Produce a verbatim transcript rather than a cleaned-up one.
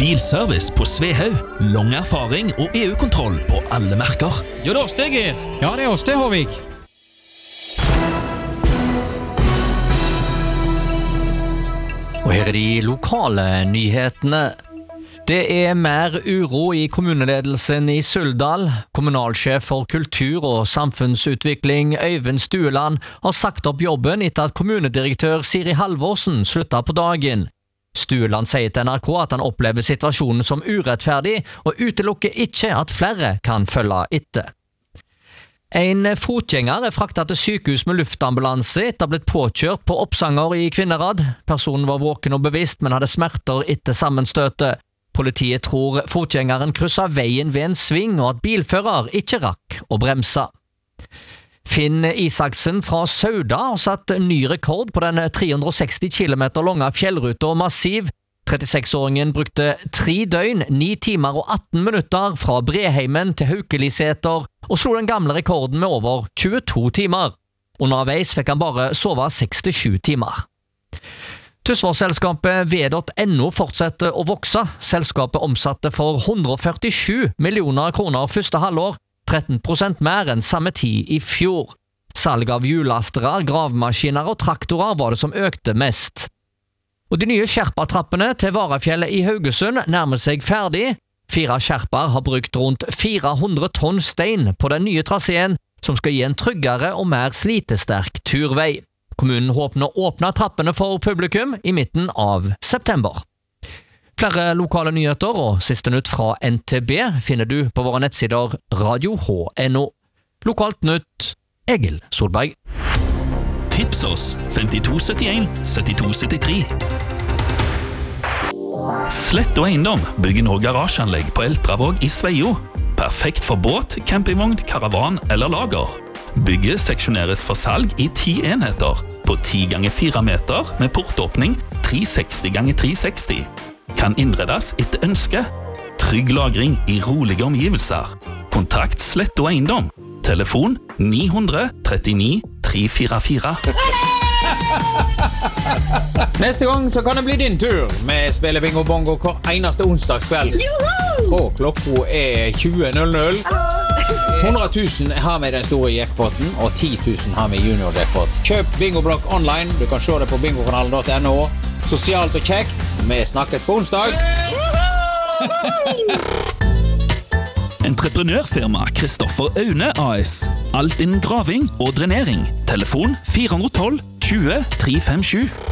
Bilservice på Svehaug. Lang erfaring og E U-kontroll på alle merker. Jo, det er oss det, Geir. Ja, det er oss det, Håvig. Og her er de lokale nyhetene. Det er mer uro i kommuneledelsen i Suldal. Kommunalsjef for kultur og samfunnsutvikling Øyvind Stueland har sagt opp jobben etter at kommunedirektør Siri Halvorsen sluttet på dagen. Stueland sier til N R K at han opplever situasjonen som urettferdig, og utelukker ikke at flere kan følge etter. En fotgjenger er fraktet til sykehus med luftambulanse etter å ha blitt påkjørt på Oppsanger i Kvinnherad. Personen var våken og bevisst, men hadde smerter etter sammenstøtet. Politiet tror fotgjengeren krysset veien ved en sving, og at bilfører ikke rakk å bremse. Finn Isaksen fra Sauda har satt ny rekord på den tre hundre og seksti kilometer lange fjellruta Massiv. trettiseks-åringen brukte tre døgn, ni timer og atten minutter fra Breheimen til Haukeliseter, og slo den gamle rekorden med over tjueto timer. Underveis fikk han bare sove seks til sju timer. Tysvårselskapet V N O fortsetter å vokse. Selskapet omsatte for hundre og førtisju millioner kroner første halvår, tretten prosent mer enn samme tid i fjor. Salg av hjulastere, gravemaskiner og traktorer var det som økte mest. Og de nye skjerpatrappene til Varafjellet i Haugesund nærmer seg ferdig. Fire skjerper har brukt rundt fire hundre tonn stein på den nye traseen, som skal gi en tryggere og mer slitesterk turvei. Kommunen håper å åpne trappene for publikum i midten av september. Flere lokale nyheter og siste nytt fra N T B finner du på våre nettsider radio h punktum n o. Lokalt nytt, Egil Solberg. Tips oss femtito syttien syttito syttitre. Slett og Eiendom bygger nå garasjeanlegg på Eltravåg i Sveio. Perfekt for båt, campingvogn, karavan eller lager. Bygget seksjoneres for salg i ti enheter på ti ganger fire meter med portåpning tre hundre seksti ganger tre hundre seksti. Kan innredes etter ønske. Trygg lagring i rolige omgivelser. Kontakt Slett og Eiendom. Telefon ni hundre trettini tre fire fire. Neste gang så kan det bli din tur. Vi spiller bingo bongo hver eneste onsdagskveld. Fra klokka er tjue null null. hundre tusen har vi den store jackpoten, og ti tusen har vi junior jackpot. Kjøp bingoblokk online. Du kan se det på bingokanalen punktum n o. Sosialt og kjekt. Vi snakkes på onsdag. Entreprenørfirma Kristoffer Aune A S. Alt innen graving og drenering. Telefon fire ett to tjue tre fem sju.